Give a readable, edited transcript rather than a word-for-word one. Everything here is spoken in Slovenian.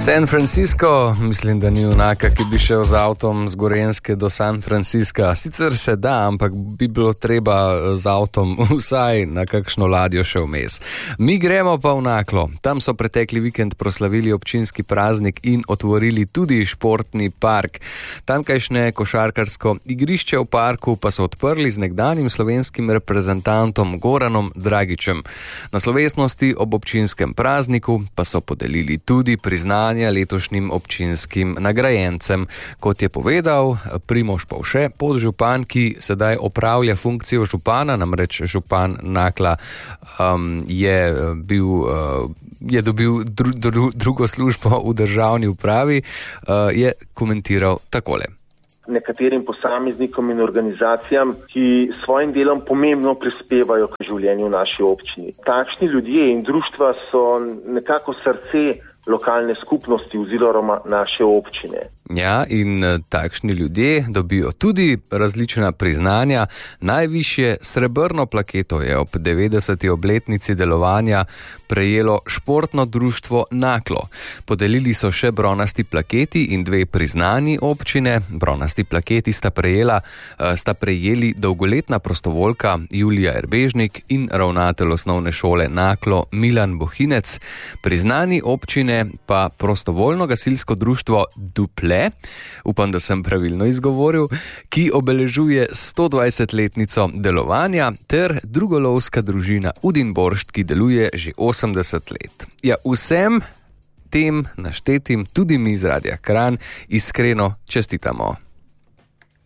San Francisco, mislim, da ni onaka, ki bi šel z avtom z Gorenjske do San Francisca. Sicer se da, ampak bi bilo treba z avtom vsaj na kakšno ladjo še vmes. Mi gremo pa v Naklo. Tam so pretekli vikend proslavili občinski praznik in otvorili tudi športni park. Tamkajšnje košarkarsko igrišče v parku pa so odprli z nekdanjim slovenskim reprezentantom Goranom Dragićem. Na slovesnosti ob občinskem prazniku pa so podelili tudi priznanje letošnjim občinskim nagrajencem. Kot je povedal Primož Povše, podžupan, ki sedaj opravlja funkcijo župana, namreč župan Nakla je dobil drugo službo v državni upravi, je komentiral takole. Nekaterim posameznikom in organizacijam, ki svojim delom pomembno prispevajo k življenju v naši občini. Takšni ljudje in društva so nekako srce lokalne skupnosti oziroma naše občine. Ja, in takšni ljudje dobijo tudi različna priznanja. Najvišje srebrno plaketo je ob 90. obletnici delovanja prejelo športno društvo Naklo. Podelili so še bronasti plaketi in 2 priznani občine. Bronasti plaketi sta prejeli dolgoletna prostovoljka Julija Erbežnik in ravnatelj osnovne šole Naklo Milan Bohinec. Priznani občine pa prostovoljno gasilsko društvo Duple, upam, da sem pravilno izgovoril, ki obeležuje 120-letnico delovanja, ter drugolovska družina Udinboršt, ki deluje že 80 let. Ja, vsem tem naštetim tudi mi iz Radia Kranj iskreno čestitamo.